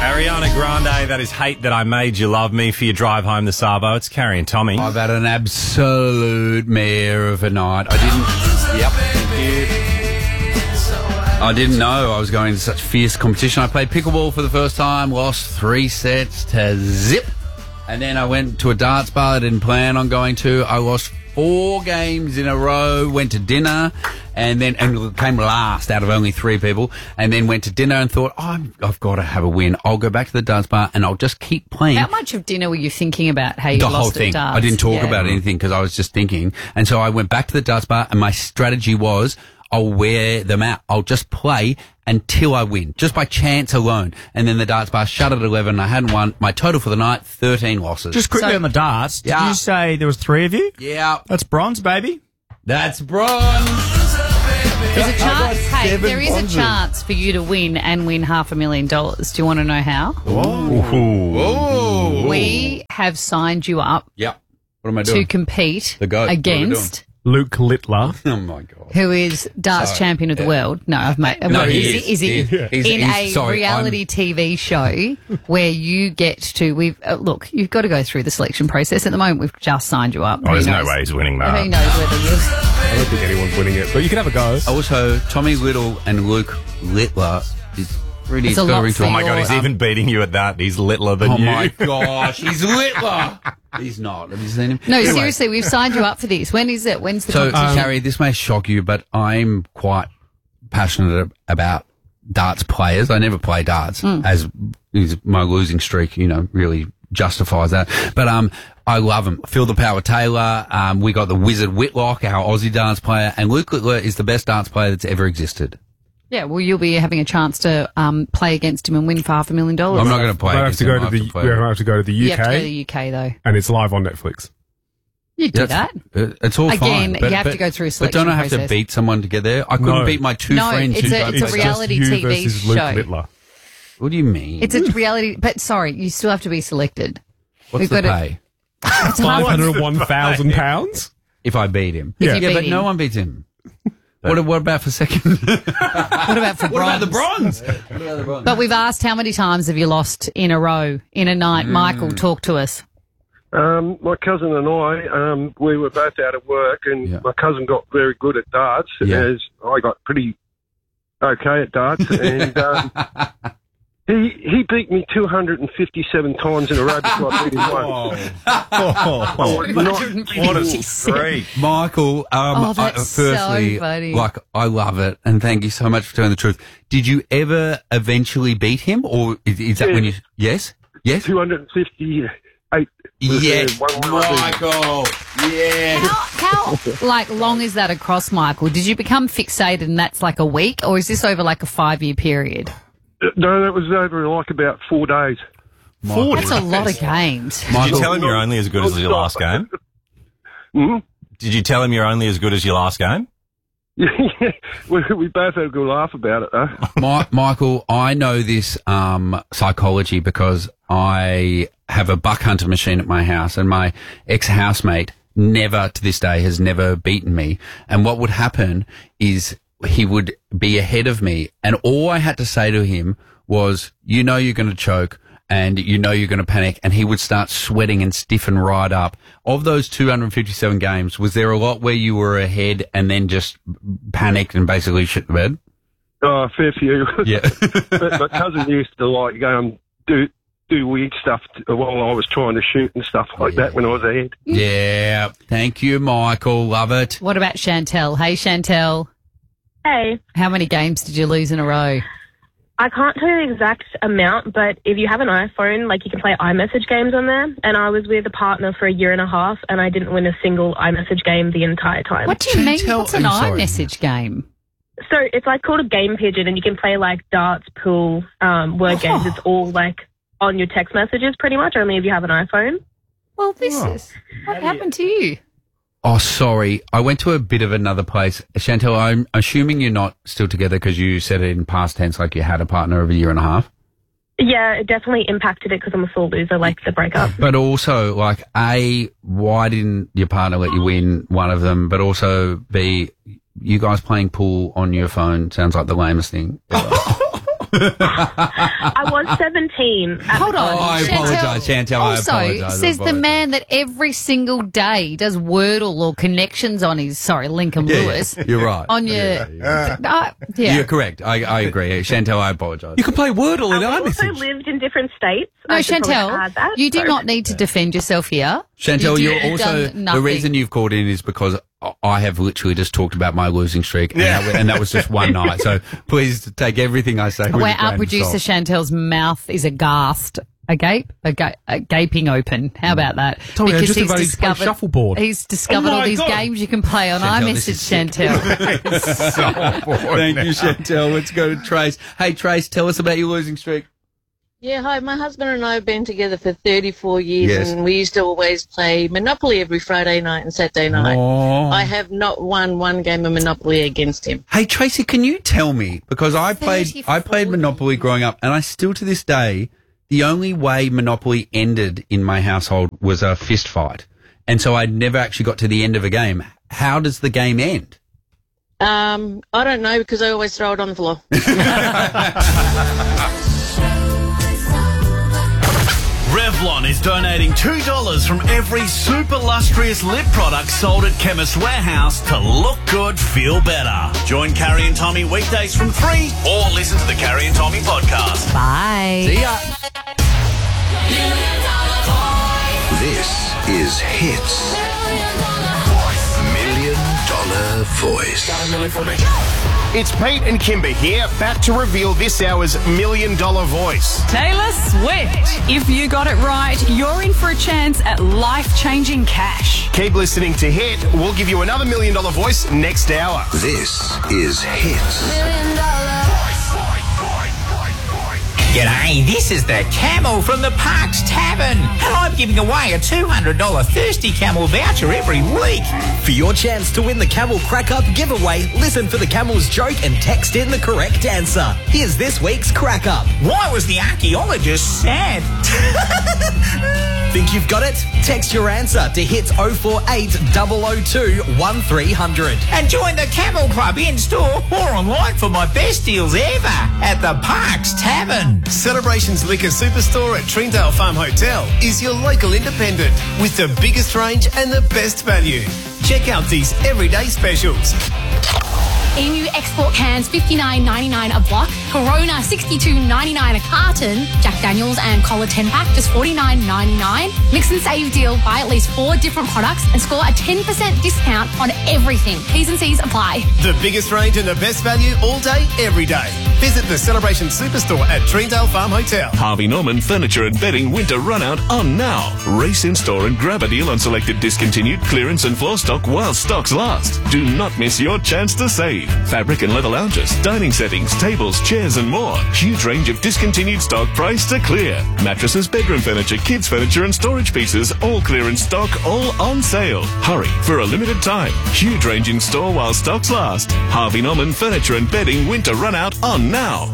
Ariana Grande, that is Hate That I Made You Love Me for your drive home this Arvo. It's Carrie and Tommy. I've had an absolute mare of a night. I didn't know I was going to such fierce competition. I played pickleball for the first time, lost 3 sets to zip. And then I went to a darts bar I didn't plan on going to. I lost 4 games in a row, went to dinner, and came last out of only 3 people, and then went to dinner and thought, I've got to have a win. I'll go back to the darts bar and I'll just keep playing. How much of dinner were you thinking about how you the lost whole thing. at darts? I didn't talk about anything because I was just thinking. And so I went back to the darts bar, and my strategy was, I'll wear them out. I'll just play until I win, just by chance alone. And then the darts bar shut at 11. I hadn't won. My total for the night, 13 losses. Just quickly on the darts, did you say there was 3 of you? Yeah. That's bronze, baby. That's bronze. There's a chance. Hey, there is a chance for you to win and win $500,000. Do you want to know how? Whoa. We have signed you up Yeah. What am I doing? to compete The goat. against Luke Littler. Oh, my God. who is darts champion of the world. No, I've made. No, well, he is he He's- in he's- a reality TV show where you get to? Look, you've got to go through the selection process. At the moment, we've just signed you up. Oh, there's no way he's winning that. Who knows whether you? I don't think anyone's winning it, but you can have a go. Also, Tommy Little and Luke Littler is really It's a lot going for to. Oh my God, he's even beating you at that. He's littler than you. Oh my gosh, he's Littler. He's not. Have you seen him? No, Anyway, seriously, we've signed you up for this. When is it? When's the So, competition? Carrie, this may shock you, but I'm quite passionate about darts players. I never play darts, as is my losing streak, really justifies that. But I love them. Phil the Power Taylor. We got the Wizard Whitlock, our Aussie darts player, and Luke Littler is the best darts player that's ever existed. Yeah, well, you'll be having a chance to play against him and win $500,000. I'm not going to play. We have against to go him. to I the. have to play We him. have to go to the You have to go to UK, the UK though. and it's live on Netflix. You do that. It's all Again, fine. you have to go through a But don't I have selection to beat someone to get there? I couldn't No. beat my 2 No, friends. it's who a- don't it's a play. reality Just you TV versus Luke show. Littler. What do you mean? It's a reality, but sorry, you still have to be selected. What's we've the got to- pay? It's hard. £501,000. If I beat him. If Yeah. you Yeah, beat but him. no one beats him. What about for second? What about for bronze? bronze? But we've asked how many times have you lost in a row, in a night? Michael, talk to us. My cousin and I, we were both out of work, and Yeah. my cousin got very good at darts, Yeah. as I got pretty okay at darts, and he beat me 257 times in a row before I beat him once. What a freak. Michael, that's firstly, so funny. I love it, and thank you so much for telling the truth. Did you ever eventually beat him, or is that when you... Yes? Yes? 258. Yes, One I beat. Michael. Yes. How long is that across, Michael? Did you become fixated and that's like a week, or is this over like a 5-year period? No, that was over like about 4 days. That's a lot of games. Did you tell him you're only as good as your last game? Hmm? Did you tell him you're only as good as your last game? Yeah, we both had a good laugh about it, though. Michael, I know this psychology because I have a buck hunter machine at my house, and my ex-housemate never, to this day, has never beaten me. And what would happen is he would be ahead of me, and all I had to say to him was, you're going to choke, and you're going to panic, and he would start sweating and stiffen right up. Of those 257 games, was there a lot where you were ahead and then just panicked and basically shit the bed? Oh, a fair few. Yeah. But my cousin used to do weird stuff while I was trying to shoot and stuff like that when I was ahead. Yeah. Thank you, Michael. Love it. What about Chantel? Hey, Chantel. Hey, How many games did you lose in a row? I can't tell you the exact amount, but if you have an iPhone, you can play iMessage games on there. And I was with a partner for a year and a half, and I didn't win a single iMessage game the entire time. What do you mean? Chantel, What's an I'm sorry. iMessage game? So it's called a game pigeon, and you can play darts, pool, word games. It's all on your text messages, pretty much. Only if you have an iPhone. Well, this is what happened to you. Oh, sorry. I went to a bit of another place. Chantel, I'm assuming you're not still together because you said it in past tense like you had a partner of a year and a half. Yeah, it definitely impacted it because I'm a sore loser, the breakup. But also, A, why didn't your partner let you win one of them? But also, B, you guys playing pool on your phone sounds like the lamest thing ever. I was 17. Hold on. Oh, I apologise, Chantel. I Also, apologise. says the man that every single day does Wordle or connections on his, Lincoln Lewis. You're right. On your, yeah. You're correct. I agree. Chantel, I apologise. You can play Wordle in I also iMessage. lived in different states. No, I should probably Chantel, add that, you do so- not need to defend yourself here. Chantel, You you're did- also done the nothing. reason you've called in is because I have literally just talked about my losing streak, and that was just one night. So please take everything I say with Where a grain our of producer salt. Chantel's mouth is aghast. A gaping open. How about that? Tommy, I just invited you to play shuffleboard. He's discovered Oh my all these God. games you can play on Chantel, this is iMessage, Chantel. Thank you, Chantel. Let's go to Trace. Hey, Trace, tell us about your losing streak. Yeah, hi. My husband and I have been together for 34 years, Yes. and we used to always play Monopoly every Friday night and Saturday night. Oh. I have not won one game of Monopoly against him. Hey, Tracy, can you tell me, because I played Monopoly growing up, and I still to this day, the only way Monopoly ended in my household was a fist fight. And so I never actually got to the end of a game. How does the game end? I don't know because I always throw it on the floor. Revlon is donating $2 from every super lustrous lip product sold at Chemist Warehouse to look good, feel better. Join Carrie and Tommy weekdays from 3 or listen to the Carrie and Tommy podcast. Bye. See ya. This is Hits. $1 Million Voice. It's Pete and Kimber here, back to reveal this hour's $1 Million Voice. Taylor Swift. If you got it right, you're in for a chance at life-changing cash. Keep listening to Hit. We'll give you another $1 Million Voice next hour. This is Hits. G'day, this is the Camel from the Parks Tavern, and I'm giving away a $200 Thirsty Camel voucher every week. For your chance to win the Camel Crack Up giveaway, listen for the Camel's joke and text in the correct answer. Here's this week's Crack Up. Why was the archaeologist sad? Think you've got it? Text your answer to hits 048 002 1300. And join the Camel Club in-store or online for my best deals ever at the Parks Tavern. Celebrations Liquor Superstore at Trindale Farm Hotel is your local independent with the biggest range and the best value. Check out these everyday specials. Emu export cans $59.99 a block, Corona $62.99 a carton, Jack Daniels and Cola 10 pack just $49.99. Mix and save deal, buy at least 4 different products and score a 10% discount on everything. T's and C's apply. The biggest range and the best value all day, every day. Visit the Celebration Superstore at Trindale Farm Hotel. Harvey Norman Furniture and Bedding Winter Runout on now. Race in store and grab a deal on selected discontinued clearance and floor stock while stocks last. Do not miss your chance to save. Fabric and leather lounges, dining settings, tables, chairs and more. Huge range of discontinued stock priced to clear. Mattresses, bedroom furniture, kids furniture and storage pieces, all clearance stock, all on sale. Hurry for a limited time. Huge range in store while stocks last. Harvey Norman Furniture and Bedding Winter Runout on now.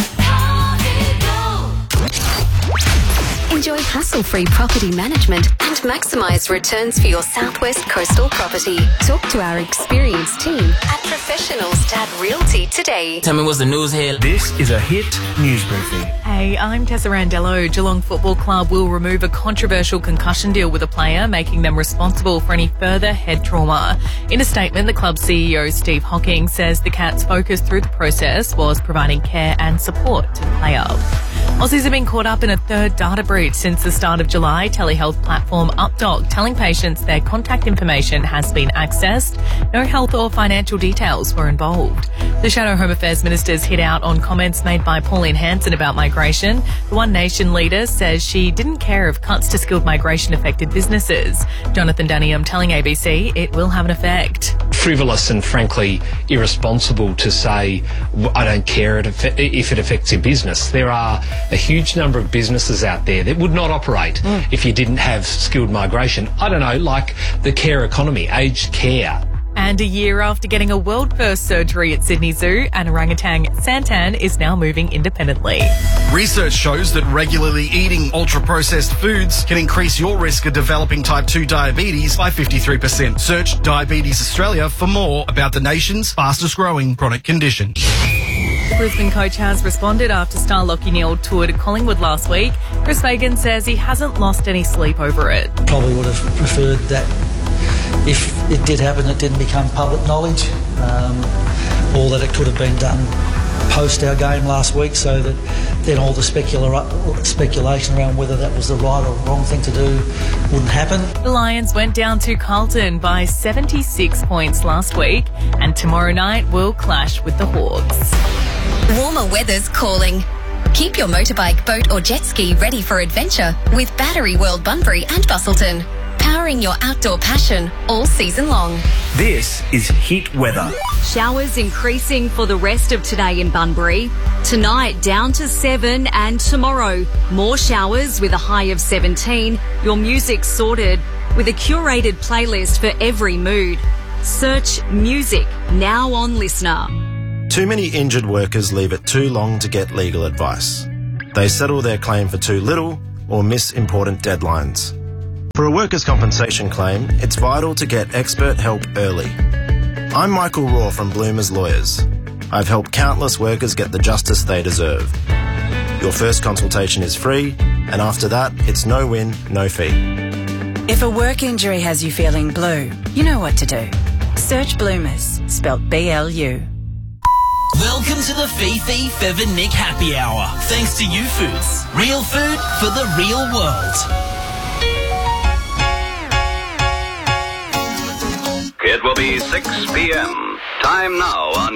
Enjoy hassle-free property management and maximise returns for your Southwest coastal property. Talk to our experienced team at Professional Stat Realty today. Tell me what's the news here. This is a Hit news briefing. Hey, I'm Tessa Randello. Geelong Football Club will remove a controversial concussion deal with a player, making them responsible for any further head trauma. In a statement, the club's CEO, Steve Hocking, says the Cats' focus through the process was providing care and support to the player. Aussies have been caught up in a third data breach since the start of July. Telehealth platform UpDoc telling patients their contact information has been accessed. No health or financial details were involved. The Shadow Home Affairs Minister's hit out on comments made by Pauline Hanson about migration. The One Nation leader says she didn't care if cuts to skilled migration affected businesses. Jonathan Duniam telling ABC it will have an effect. Frivolous and frankly irresponsible to say, I don't care if it affects your business. There are a huge number of businesses out there that would not operate if you didn't have skilled migration. I don't know, like the care economy, aged care. And a year after getting a world-first surgery at Sydney Zoo, an orangutan Santan is now moving independently. Research shows that regularly eating ultra-processed foods can increase your risk of developing type 2 diabetes by 53%. Search Diabetes Australia for more about the nation's fastest-growing chronic condition. The Brisbane coach has responded after star Lachie Neale toured Collingwood last week. Chris Fagan says he hasn't lost any sleep over it. Probably would have preferred that if it did happen, it didn't become public knowledge, or that it could have been done post our game last week, so that then all the speculation around whether that was the right or wrong thing to do wouldn't happen. The Lions went down to Carlton by 76 points last week, and tomorrow night will clash with the Hawks. Warmer weather's calling. Keep your motorbike, boat or jet ski ready for adventure with Battery World Bunbury and Bustleton. Powering your outdoor passion all season long. This is Hit Weather. Showers increasing for the rest of today in Bunbury. Tonight down to 7 and tomorrow more showers with a high of 17. Your music sorted with a curated playlist for every mood. Search music now on Listener. Too many injured workers leave it too long to get legal advice. They settle their claim for too little or miss important deadlines. For a workers' compensation claim, it's vital to get expert help early. I'm Michael Raw from Bloomers Lawyers. I've helped countless workers get the justice they deserve. Your first consultation is free, and after that, it's no win, no fee. If a work injury has you feeling blue, you know what to do. Search Bloomers, spelt B-L-U. Welcome to the Fifi Feather Nick Happy Hour. Thanks to U-Foods. Real food for the real world. It will be 6 p.m. Time now on